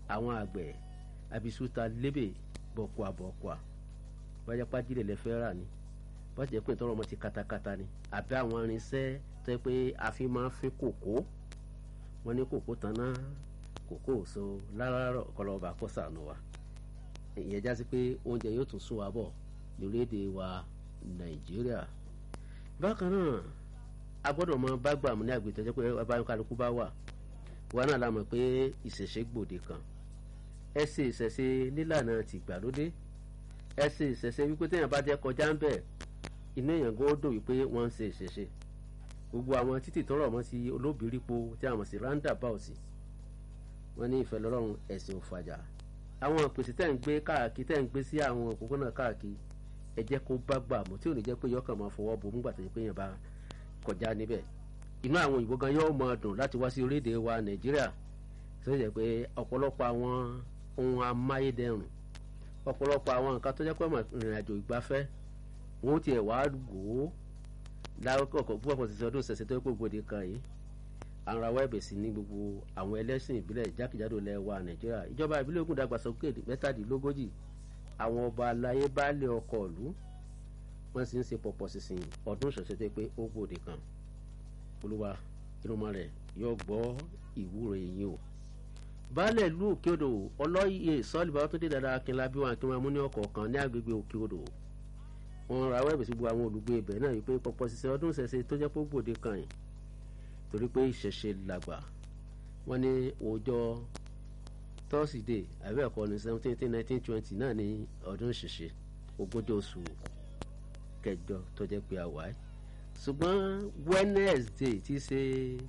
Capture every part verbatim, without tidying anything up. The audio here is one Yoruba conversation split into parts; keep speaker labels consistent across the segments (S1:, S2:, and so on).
S1: àwọn àgbẹ̀ abisuta lébè bọ̀kùà bọ̀kùà bọ́jà pàjílẹ̀ lẹ fẹ́ rà ni bọ́jà jẹ́ pé ìtọ́rọ̀ ọmọ ti katakata ni àbí àwọn irinṣẹ́ tó yẹ pé a fi máa ń fi kòkó wọn ní kòkó tán náà kòkó so láràárọ̀ kọlọ́ọ̀bà kó sànù wa ìyẹn já sí pé oúnjẹ yóò tún sún wa bọ̀ lórílẹ̀‐èdè wa Nàìjíríà. Bákan náà a gbọ́dọ̀ mọ bá gbàmù ní àgbètò jẹ́ pé abáyọkálukú bá wà wọn náà la mọ̀ pé ìṣẹ̀ṣe gbòde kan ẹ ṣe ìṣẹ̀ṣe nílànà tìgbàlódé ẹ ṣe ìṣẹ̀ṣe wípé téèyàn bá jẹ́ kọjá ń bẹ̀ inú èèyàn gbọ́dọ̀ wípé wọ́n ń ṣe ìṣẹ̀ṣe gbogbo àwọn títì tó rọ̀ mọ́ sí olóbìrípo tí a mọ̀ sí roundabout wọ́n ní ìfẹ́ lọ́rùn ẹ̀sìn òfàjà àwọn ìpèsè tẹ́ ń gbé káàkiri tẹ́ ń gbé sí àwọn òpópónà káàkiri ẹ jẹ́ kó bá gbà mọ́ tí ò ní jẹ́ pé yọkàn máa fọwọ́ bo nígbà tó yẹ pé yẹn bá kọjá níbẹ̀ inú àwọn òyìnbó gan yóò máa dùn láti wá sí orílẹ̀-èdè wa Nàìjíríà tó yẹ pé ọ̀pọ̀lọpọ̀ àwọn ohun amáyédẹrùn ọ̀pọ̀lọpọ̀ àwọn nǹkan tó jẹ́ pé ìrìn àjò ìgbafẹ́ wọn ó tiẹ̀ wá wò ó láwùkọ̀ púpọ̀ sí ọdún ṣẹ̀ṣẹ̀ tó yẹ pé gbòde kan yìí àwọn rawọ́ ẹ̀bẹ̀ sí ní gbogbo àwọn ẹlẹ́sìn ìbílẹ̀ jákèjádò ilẹ̀ wa Nàìjíríà ìjọba ìbílẹ̀ Ògùn dàgbàsókè mẹ́tàdínlógójì àwọn ọba aláyé baálé ọkọ̀ ìlú wọ́n sì ń ṣe pọ̀pọ̀ sísìn ọdún ṣẹ̀ṣẹ̀ tó yẹ pé ó gbòde kan olúwa irúnmọ́ rẹ̀ yóò gbọ́ ìwúre yín o. baálẹ̀ ìlú Òkè Odò ọlọ́yè sọ́ọ̀lì bàbá tó dé dáadáa akínlábí wọn akínwọn amúní ọkọ̀ kan ní agbègbè Òkè Odò wọn rawọ́ ẹ̀bẹ̀ sí gbogbo àwọn olùgbé ibẹ̀ náà wípé pọ̀pọ̀ sísìn ọdún ṣẹ̀ṣẹ̀ tó jẹ́ pé ó gbòde kan yìí torí pé ìṣẹ̀ṣe làgbà wọ́n ní ọjọ́ tọ́sídẹ̀ẹ́ àbí ẹ̀kọ́ ní seventeen nineteen twenty náà ní ọdún ìṣẹ̀ṣe ogójì oṣù kẹjọ tó jẹ́ pé àwa ẹ̀ ṣùgbọ́n Wednesday ti ṣe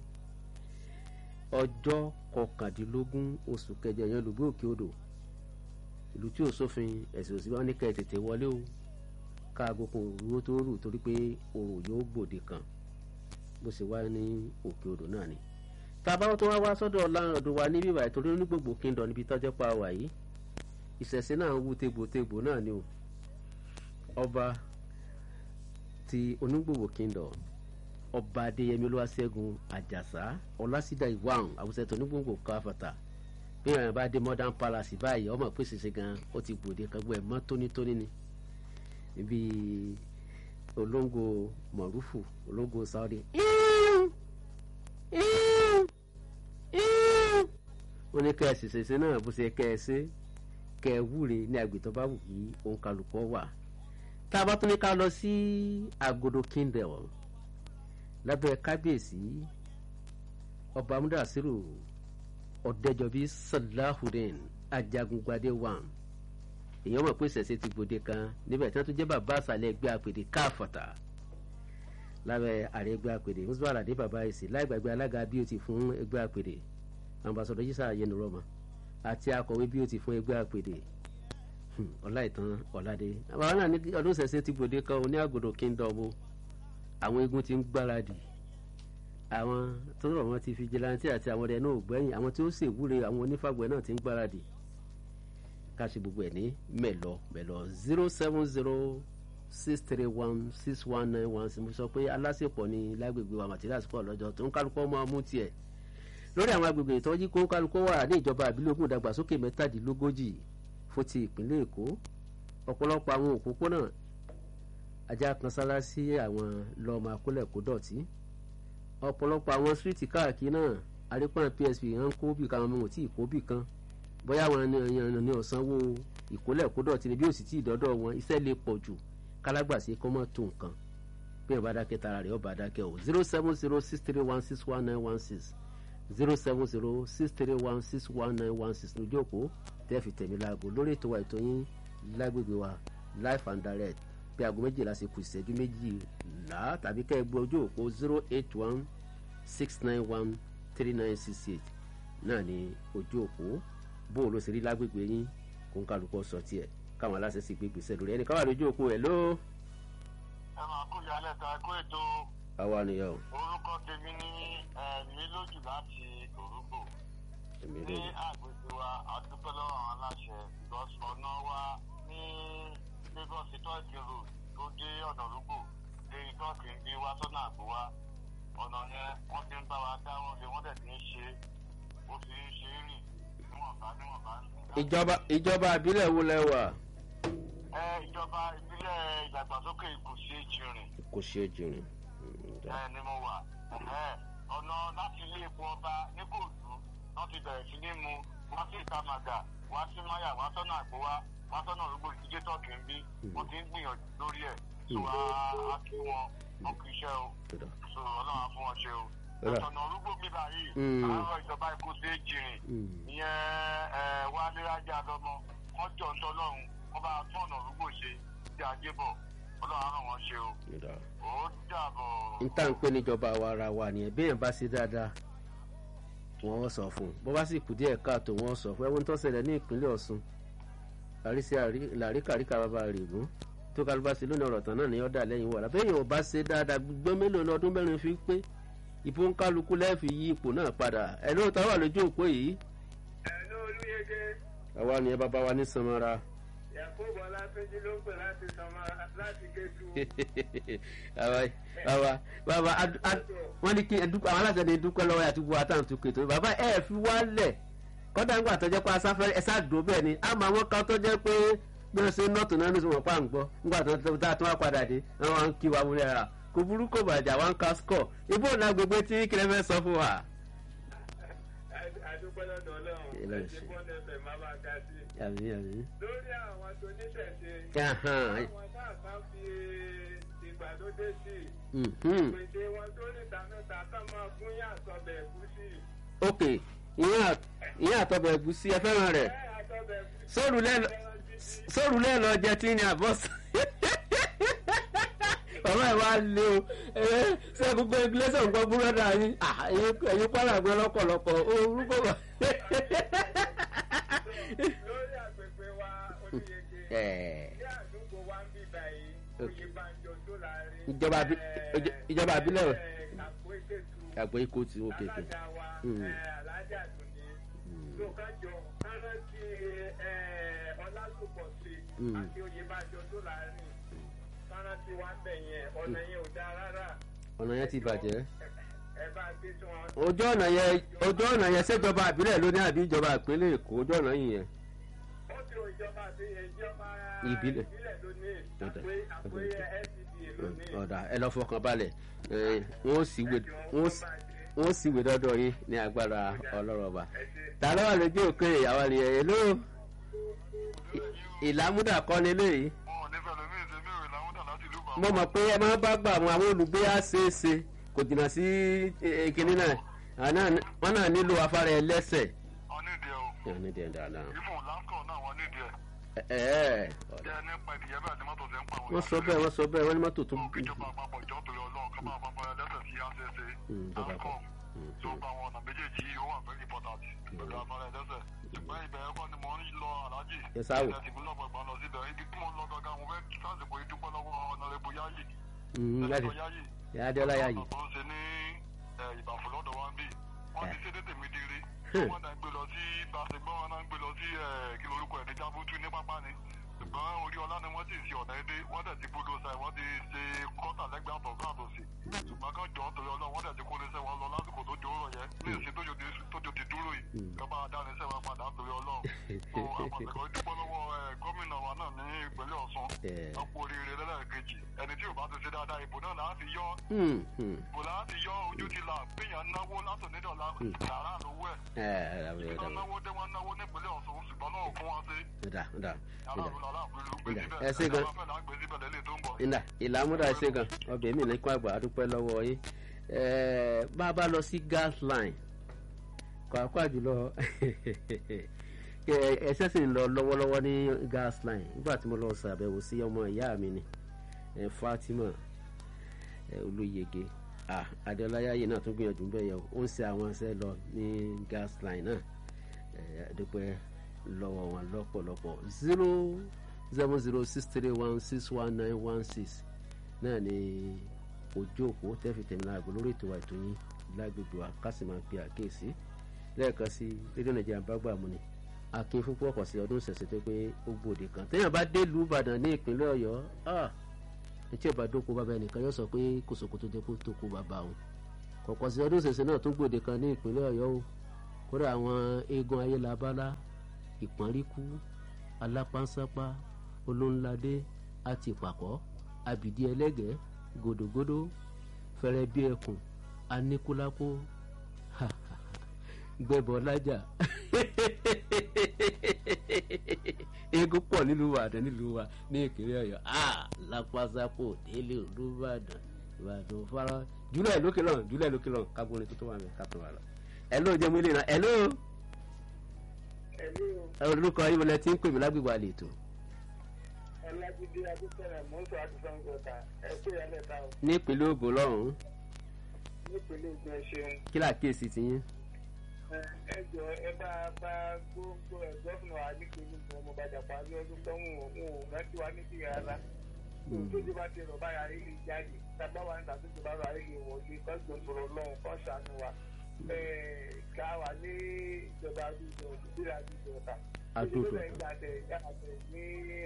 S1: ọjọ́ kọkàndínlógún oṣù kẹjọ yẹn lùgbé Òkè Odò ìlú tí ò sófin ẹ̀sìn òsì wọn ní kẹ́ ẹ̀ tètè wọlé o káàgó kan òru tó rù torí pé òrùn yóò gbòde kan bó ṣe wá ní Òkè Odò náà ni tàbá tó wá wá sọ́dọ̀ ọ̀làǹdọ̀ wa ní bíbá ìtòrí onígbògbò kíndọ̀ níbi tọ́jọ́ pa wà yìí ìṣẹ̀ṣe náà ń wú tegbòtegbò náà ni o ọba ti onígbògbò kíndọ̀ ọba Adéyẹmí Olúwaṣẹ́gun Àjàsá Ọlásídà ìwáhùn àwùjọ tó onígbògbò káfàtà bí wọn bá dé Modern Palace báyìí ọmọ pé ṣẹṣẹ gan ó ti gbòde kan gbọ́ ẹ̀ mọ́ tónítóní ni ibi olóńgò mọ̀rúfù olóńgò Saudi wọ́n ní kẹ́ ẹ ṣèṣe náà bó ṣe kẹ́ ẹ ṣe kẹ́ ẹ wúre ní agbètọ́ bá wù kí òun kálukọ́ wà tá a bá tún ní ká lọ sí Agodo Kingdom lábẹ́ kábíyèsí ọba Múdàsírù Ọ̀dẹ́jọbí Salahudeen Ajagungbadé wàm èèyàn mọ̀ pé ṣẹ̀ṣẹ̀ ti gbòde kan níbẹ̀ tí wọ́n tún jẹ́ bàbá àṣàlẹ̀ ẹgbẹ́ àpèdè káfàtà lábẹ́ ààrẹ ẹgbẹ́ àpèdè Musba Aládé bàbá èsì láì gbàgbé alága bí ó ti fún ẹgbẹ́ àpèdè ambassadọ Yísà Ayénurọ́mọ àti akọ̀wé bí ó ti fún ẹgbẹ́ àpèdè Ọláìtàn Ọ̀ládé àwọn náà ní ọdún ṣẹ̀ṣẹ̀ ti gbòde kan ní Agodo Kingdom àwọn eégún ti ń gbáradì àwọn tó rọ̀ wọ́n ti fìjìláńtì àti àwọn ọdẹ náà ò gbẹ́yìn àwọn tí ó ṣèwúre àwọn onífàgbẹ́ náà ti ń gbáradì ká ṣe gbogbo ẹ̀ ní mẹ́lọ mẹ́lọ zero seven zero six three one six one nine one mo sọ pé aláṣepọ̀ ní lágbègbè wa materials pọ̀ lọ́jọ́ tó ń kálukọ́ máa mú tiẹ̀ lórí àwọn agbègbè ìtọ́jú kó kálukọ́ wà ní ìjọba àbílẹ̀ Ògùn ìdàgbàsókè mẹ́tàdínlógójì fún ti ìpínlẹ̀ Èkó ọ̀pọ̀lọpọ̀ àwọn òpópónà ajá kan sára sí àwọn lọ́ọ̀mà akólẹ̀ kó dọ̀tí ọ̀pọ̀lọpọ̀ àwọn síríìtì káàkiri náà arípọ̀n P S P ń kó bì kan àwọn tí ì kó bì kan bóyá àwọn ènìyàn ní ọ̀sánwó ìkólẹ̀ kó dọ̀tí ni bí ó sì tí ì dọ́dọ̀ wọn iṣẹ́ lè pọ̀ jù kálágbàsí kọ́ mọ́ tó nǹkan bí ẹ̀ bá dákẹ́ tara rẹ̀ ó bá dákẹ́ o zero seven zero six three one six one nine one six zero seven zero six three one six one nine one six lójú òpó tẹ́ fi tẹ̀mí láago lórí ètò wa ètò yín lágbègbè wa live and direct bí aago méjìlá ṣe kù ìṣẹ́jú méjìlá tàbí kẹ́ ẹ gbọ́ ojú òpó zero eight one six nine one three nine six eight náà ní ojú òpó bó o ló ṣe rí lágbègbè yín kó ń kálukọ́ sọ tiẹ̀ káwọn aláṣẹ sì gbé gbèsè lórí ẹnì káwá lójú òpó ẹ̀ ló.
S2: ẹ máa kó ìyálẹ̀ ta kó ètò.
S1: àwa nìyẹn o.
S2: orúkọ tèmi ní ẹ̀mí lójú láti Òrùgbò. ní àgbègbè wa àdúgbò lọ́wọ́ àwọn aláṣẹ ọ̀nà wa ní Lagos ìtọ́jú road tó dé ọ̀nà Òrùgbò dé ìtọ́jú ń gbé wá sọ́nà àgbò wa ọ̀nà yẹn wọ́n ti ń bá wa dáwọ́ lé wọ́n dẹ̀ ti ń ṣe ó ti ń ṣe é rìn níwọ̀nba níwọ̀nba
S1: ìjọba ìjọba àbílẹ̀ wo lẹ wà.
S2: ẹ ìjọba ìbílẹ̀ ìdàgbàsókè Ìkòsí Èjìrìn.
S1: Ìkòsí Èjìrìn.
S2: ẹ ni mo wà. ọ̀nà láti ilé epo ọba ní Kòòdú wọ́n ti bẹ̀rẹ̀ sí ní mu wá sí Ìtamàgà wá sí Máyà wá sọ́nà Àgbówá wá sọ́nà Òrùgbò ìdíje tọ́kì ń bí wọ́n ti ń gbìyànjú lórí ẹ̀. so a kí wọn wọn kì í ṣe o so Ọlọ́run á fún wọn ṣe o. ọ̀nà Òrùgbò mi báyìí àárọ̀ ìjọba Ìkòsí Èjìrìn ìyẹn Wálé Rájà lọ́mọ wọ́n jọ ń tọ́lọ́run wọ́n bá tún ọ̀nà Òrùgbò ṣe sí Ajébọ̀ Ọlọ́run á ràn wọ́n ṣe o. ó dàbọ̀.
S1: n tá n pè níjọba wa ara wa nìyẹn bí èèyàn bá ṣe dáadáa wọ́n sọ fún un bó bá sì kù díẹ̀ káàtó wọ́n sọ fún ẹ̀wọ̀n tó ṣẹlẹ̀ ní ìpínlẹ̀ Ọ̀ṣun àríṣe làríkàríkà bàbá règún tó kálukú sí lónìí ọ̀rọ̀ tán náà ní ọ̀dà lẹ́yìn wọ̀lá bẹ́ẹ̀ yẹn ò bá ṣe dáadáa gbọ́n mélòó ní ọdún mẹ́rin fi pé ìbò ń kálukú lẹ́ẹ̀fì yí ipò náà padà ẹ̀ lóòótọ́ wà lójú òpó yìí.
S2: ẹ̀ ló Olúyẹgẹ.
S1: àwa nìyẹn bàbá wa ní Samara.
S2: Yakubu Ọlátúnjí ló ń pè láti Samara láti Kétu.
S1: bàbá bàbá wọ́n ní kí àwọn aláṣẹ ní dúpẹ́ lọ́wọ́ àti bu àtàǹtù kètò bàbá ẹ̀ fi wálẹ̀ kọ́dà ń gbà tó jẹ́ pé asáfẹ́ ẹ̀ sáàdùn bẹ́ẹ̀ ni àmọ́ àwọn kan tó jẹ́ pé bí wọ́n ṣe ń nọ́ọ̀tù náà ní sọ̀rọ̀ pa ń gbọ́ ńgbà tó tá a tún wá padà dé àwọn à ń kí wa wúlẹ̀ rà kò burú kò bàjẹ́ àwọn ká skọ̀ ibò náà gbogbo tí kílẹ̀ fẹ́ sọ fún wa.
S2: àdúpẹ́ lọ́dọ̀ Ọlọ́run ẹ̀jẹ̀ bọ́ọ̀lù ẹ̀fẹ̀ máa bá ga sí.
S1: àmín àmín.
S2: lórí àwọn tó níṣẹ̀ṣe àwọn náà bá fi ìgbàlódé sí i ìpèsè wọn tó níta mẹ́ta ká máa gún yà àtọ̀bẹ̀ ẹ̀gúsí.
S1: ok ìyẹn àtọ̀bẹ̀ ẹ̀gúsí ẹ fẹ́ràn rẹ̀ sóòrù lẹ́ẹ̀lọ jẹ tí ní àbọ̀sán ọmọ ẹ̀ wá lé o ṣé gbogbo ìgbésẹ̀ nǹkan búrẹ́dà yín ẹ̀yin pàràgbẹ́ lọ́pọ̀lọpọ̀ orúkọ wà.
S2: lórí àgbègbè wa Olúyẹgẹ ní àdúgbò wa ń bí báyìí Oyèbánjọ tó láàrin
S1: ìjọba àbílẹ̀
S2: Àgbò Ìkòtù
S1: Àgbò Ìkòtù òkè òkè.
S2: alájà tó ní tó kájọ kárántì Ọlásùpọ̀ sí àti Oyèbánjọ tó láàrin kárántì wa ń bẹ̀ yẹn ọ̀nà yẹn ò dáa rárá.
S1: ọ̀nà yẹn ti bàjẹ́.
S2: ẹ bá gbé tí wọn.
S1: ojú ọ̀nà yẹn ojú ọ̀nà yẹn ṣèjọba àbílẹ̀ ló ní àbí ìjọba ìpínlẹ̀ Èkó ojú ọ̀nà yìí yẹn.
S2: ó ti ìjọba àti ìjọba
S1: ìbílẹ̀
S2: ló ní àpé àpé L C D A ló ní.
S1: ọ̀dà ẹ lọ fọkàn balẹ̀ wọ́n sì wé dọ́dọ̀ yín ní agbára Ọlọ́run ọba. ta ló wà lójú òkè ìyàwó nìyẹn yẹn ló ìlàmúdà kọ́ ni léyìí. mo mọ̀ pé ẹ máa bá gbà àwọn àwọn olùgbé àṣeéṣe kò jìnnà sí kinní náà wọ́n náà nílò afárá ẹlẹ́sẹ̀.
S2: wọ́n nídìí ẹ̀ o.
S1: wọ́n nídìí ẹ̀ dáadáa.
S2: ìfún lásìkò náà wọ́n nídìí ẹ̀.
S1: ẹ ẹ
S2: jẹ́ nípa ìdíyẹ bẹ́ẹ̀ ni mọ́tò ṣe ń pa àwọn.
S1: wọ́n sọ bẹ́ẹ̀ wọ́n sọ bẹ́ẹ̀ wọ́n ní mọ́tò tó.
S2: ìjọba àpapọ̀ ìjọ torí Ọlọ́run ká máa fọmọ ẹlẹ́sẹ̀ sí àṣeéṣe. lásìkò tó gba àwọn ọ̀nà méjèèjì ó wà very important pẹ̀lú afárá ẹlẹ́sẹ̀. ṣùgbọ́n ibẹ̀ ẹ̀kọ́ ni mò ń lọ aláàjì.
S1: ẹ sáwò.
S2: ẹ ti mú lọ́pọ̀ ìgbà lọ síbẹ̀ ibi tí mo ń lọ gangan mo fẹ́ sásìkò ìdúpọ̀ lọ́wọ́ ọ̀nàrẹ́bù Yáyì.
S1: láti yà á dẹ́lá Yáyì.
S2: ọ̀nà tó ń ṣe ní Ìbàfò lọ́dọ̀ wa ń bì wọ́n ti ṣe tètè mi dire wọ́n náà ń gbé lọ sí bàṣẹgbọ́n wọn náà ń gbé lọ sí kí lorúkọ ẹ̀ ní Jábútú ní pápá ni ṣùgbọ́n orí ọlá ni wọ́n ti ṣe ọ̀nà èdè wọ́n dẹ̀ ti búdó sáì wọ́n ti ṣe kọ́tà lẹ́gbẹ̀ẹ́ àtọ̀gbọ́n àtòsí ṣùgbọ́n kan jọ torí Ọlọ́run wọ́n dẹ̀ ti kó níṣẹ́ wọn lọ lásìkò tó jò rọ̀ yẹn ní ìsìn tójò ti dúró yìí kọ́ bá dá níṣẹ́ wọn padà torí Ọlọ́run tó àpàtàkọ́ dúpọ́ lọ́wọ́ gómìnà wa náà ní ìpínlẹ̀ Ọ̀ṣun ọ̀pọ̀ oríire lẹ́lẹ́kejì ẹni tí ò bá ti ṣe dáadáa ìbò náà láti yọ ìbò láti yọ ojú ti là péyàn náwó látònídọ̀lá sàrà lówó ẹ̀ ìgbà náwó dé wọn náwó nípínlẹ̀ Ọ̀ṣun ṣùgbọ́n náà fún wọn sí
S1: ẹ ṣe gan ìlà ìlàmúdà ẹ ṣe gan ọbẹ̀ mi nìkan àgbà àdúpẹ́ lọ́wọ́ yín bá a bá lọ sí gas line kọ̀ọ̀kọ̀ jùlọ ẹsẹ̀ sì ń lọ lọ́wọ́lọ́wọ́ ní gas line nígbà tí mo lọ ṣàbẹ̀wò sí ọmọ ìyá mi ni Fatima Olúyẹgẹ Adéọláyà yìí náà tún gbìyànjú bẹ́ẹ̀ yẹ ó ń ṣe àwọn ẹsẹ̀ lọ ní gas line náà àdúpẹ́ lọ́wọ́ wọn lọ́pọ̀lọpọ̀ zero seven zero six three one six one nine one six náà ni ojú òpó tẹ́fì tẹ̀mílá àgọ́ lórí ètò ètò yín lágbègbè wa ká sì máa pe àkíyèsí lẹ́ẹ̀kan sí rédíò Nàìjíríà bá gbà mú ni akin fún pọ̀pọ̀ sí ọdún ṣẹ̀ṣẹ̀ tó pé ó gbòde kan téèyàn bá dé ìlú Ìbàdàn ní ìpínlẹ̀ Ọ̀yọ́ etí ọba dóko bàbá ẹnìkan yóò sọ pé kòsòkò tó jẹ́ kó tó kó bàbá òun kọ̀pọ̀ sí ọdún ṣẹ̀ṣẹ̀ náà tún gbòde kan ní ìpínlẹ̀ Ọ̀yọ́ o kódà àwọn eégún ayélabálá ìpọ́nríkú alápánsápá olóńládé àti ìpàkọ́ àbìdí ẹlẹ́gẹ̀ẹ́ gòdògòdò fẹ̀rẹ̀ bí ẹkùn aníkúlápó gbẹ̀bọ̀ lájà eégún pọ̀ nílùú Ìbàdàn nílùú wa ní ìpínlẹ̀ Ọ̀yọ́ lápásápò délé Olúbàdàn Ìbàdàn fara jùlẹ̀ lókè lọ́n jùlẹ̀ lókè lọ́n kágbóni tó tó wà mí kápẹ́ wà lọ. ẹ ló jẹ́ mú ilé náà ẹ ló. olùkọ́ yìí wọlé tí ń pè mí lágbègbè àlètò.
S2: ọlájídé adúpẹ̀rẹ̀ mọ́tò àdúgbò ẹ pé ẹ lẹ́ta o.
S1: ní ìpínlẹ̀ Ògùn lọ́hùn-ún.
S2: ní ìpínlẹ̀ Ògùn ẹ ṣeun.
S1: kí làkíyèsí ti yín.
S2: ẹ jọ ẹ bá bá gbogbo ẹ gọ́fìnà wa nípínlẹ̀ Ògùn ọmọ bàjá parí ọdún tó ń wò ó rántí wa níbi rárá. tójú bá ti rọ̀ báyà rí lè jáde tábà wà nígbà tó ti bá rà rí lè wọlé kọ́sìtò sọ̀rọ̀ lọ́hùn kọ́ ṣàánú wa. ká wà ní ìjọba àdúgbò ìdílé àdúgbò ọ̀tà.
S1: àdúgbò
S2: ọ̀tà. ìgbà tẹ̀ ìgbà tẹ̀ ní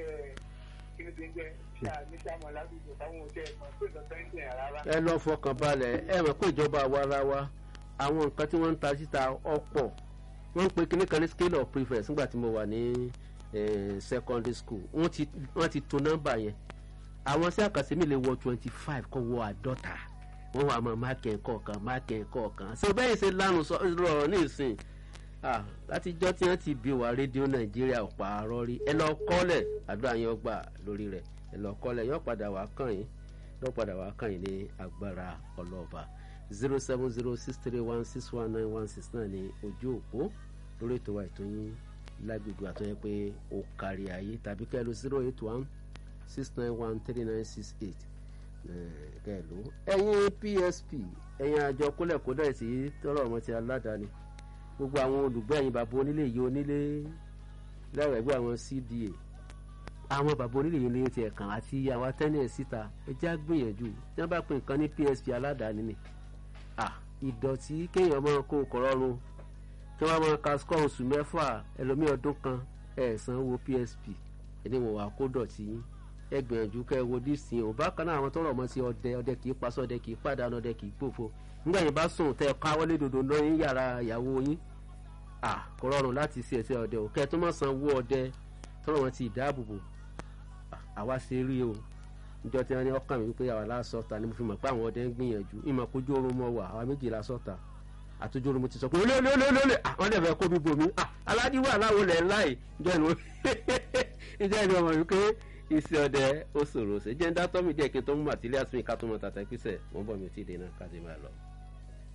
S2: kí ni ti ń jẹ́ ṣáà ní sàmọ̀ ládùúgbò táwọn òṣèlú ẹ̀gbọ́n pé ìjọba ń tẹ̀ rárá.
S1: ẹ lọ fọkàn balẹ̀ ẹ mọ̀ pé ìjọba àwarawa àwọn nǹkan tí wọ́n ń ta síta ọ̀pọ̀ wọ́n ń pe kíní kan ní scale of preference nígbà tí mo wà ní secondary school wọ́n ti to nọ́mbà yẹn àwọn sí àkànṣe mi lè wọ twenty five kọ́ wọ àádọ́ta wọ́n wà mọ́ máàkì ẹ̀kọ́ kan máàkì ẹ̀kọ́ kan ṣé bẹ́ẹ̀ ṣe lánàá sọ̀rọ̀ ní ìsìn látijọ́ tí wọ́n ti bí wa rédíò Nàìjíríà ọ̀pá àárọ̀ rí ẹ lọ kọ́lẹ̀ àdúrà yẹn gbà lórí rẹ̀ ẹ lọ kọ́lẹ̀ yọ padà wá kàn yín yọ padà wá kàn yín ní agbára ọlọ́ọ̀bà zero seven zero six three one six one nine one six nine ní ojú òpó lórí ètò wa ètò yín lágbègbè àtọ́yẹ pé ó kárí ayé tàbí kẹ́lò zero eight one six nine one three nine six eight kẹ́lò. ẹ̀yin P S P ẹ̀yin àjọ kólẹ̀kódà sí tọrọ ọmọ ti aládàáni gbogbo àwọn olùgbé ẹ̀yin bàbá onílé yìí onílé lẹ́rọ̀ ẹgbẹ́ àwọn C D A àwọn bàbá onílé yìí ní ti ẹ̀kan àti àwọn atẹ́nìyàn síta ẹ jẹ́ àgbìyànjú tí wọ́n bá pè nǹkan ní P S P aládàáni ni ìdọ̀tí kéèyàn máa kó kọ̀rọ̀rùn kí wọ́n máa ka skọ́ oṣù mẹ́fà ẹlòmí ọdún kan ẹ̀ẹ̀sán wo P S P ẹni wọ́n wà kó dọ̀tí yín ẹ gbìyànjú kẹ́ ẹ wo díìsì ò bá kan náà àwọn tó rọ̀ mọ́ sí ọdẹ ọdẹ kì í pasọ́ ọdẹ kì í pàdánù ọdẹ kì í gbòfo nígbà yẹn bá sùn tẹ́ ẹ káwọ́lé dòdò lọ yín yàrá ìyàwó yín kò rọrùn láti ṣe ẹsẹ̀ ọdẹ ò kẹ́ ẹ tó má san owó ọdẹ tó rọ̀ mọ́ ti ìdáàbòbò àwa ṣe rí o níjọ́ tí wọ́n ní ọkàn mi wípé àwa lásọ̀tà ni mo fi mọ̀ pé àwọn ọdẹ ń gbìyànjú ìmọ̀ kójú oorun mọ́ wà àwa méjì lásọ̀tà àtúnjú oorun mo ti sọ pé olè olè olè olè àwọn ọdẹ fẹ́ kó bíbo mi aládìwọ aláwo lẹ̀ láì jẹ́ ìlú ìjẹ́ ìlú ọmọ wípé iṣẹ́ ọdẹ ó ṣòro ṣe jẹ́ ń dá tọ́mì díẹ̀ kí n tó mú màtílẹ̀ àtúnyìnká tó mọ tàtà písẹ̀ wọ́n bọ̀ mi ti dènà kájí máa lọ.